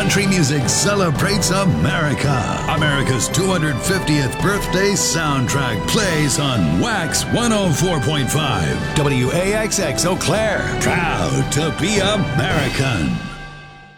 country music celebrates America. America's 250th birthday soundtrack plays on Wax 104.5. WAXX Eau Claire. Proud to be American.